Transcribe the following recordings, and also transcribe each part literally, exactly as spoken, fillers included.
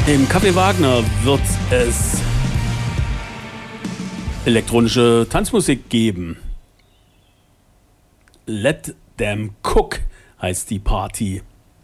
Im Café Wagner wird es elektronische Tanzmusik geben. Let Them Cook heißt die Party.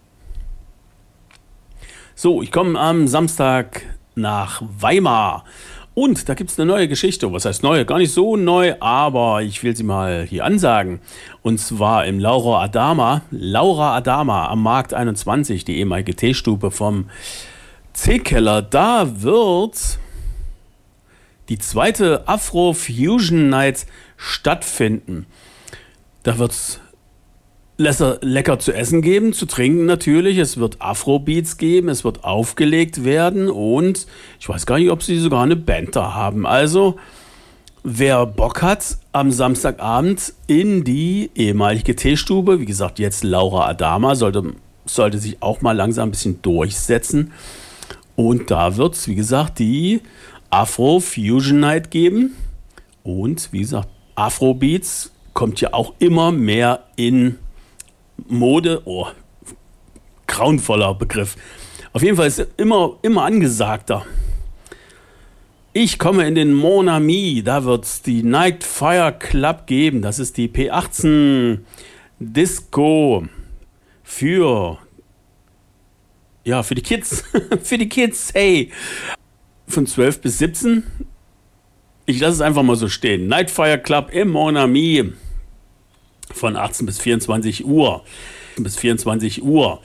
So, ich komme am Samstag nach Weimar und da gibt es eine neue Geschichte. Was heißt neue? Gar nicht so neu, aber ich will sie mal hier ansagen. Und zwar im Laura Adama, Laura Adama am Markt einundzwanzig, die ehemalige Teestube vom C-Keller. Da wird die zweite Afro-Fusion Night stattfinden. Da wird es lecker zu essen geben, zu trinken natürlich. Es wird Afrobeats geben, es wird aufgelegt werden und ich weiß gar nicht, ob sie sogar eine Band da haben. Also, wer Bock hat, am Samstagabend in die ehemalige Teestube, wie gesagt, jetzt Laura Adama, sollte, sollte sich auch mal langsam ein bisschen durchsetzen. Und da wird es, wie gesagt, die Afro-Fusion Night geben. Und wie gesagt, Afrobeats kommt ja auch immer mehr in Mode. Oh, grauenvoller Begriff. Auf jeden Fall ist es immer, immer angesagter. Ich komme in den Mon Ami. Da wird es die Night Fire Club geben. Das ist die P achtzehn Disco für... Ja, für die Kids. Für die Kids, hey. Von zwölf bis siebzehn. Ich lasse es einfach mal so stehen. Nightfire Club im Mon Ami. Von achtzehn bis vierundzwanzig Uhr. Bis vierundzwanzig Uhr.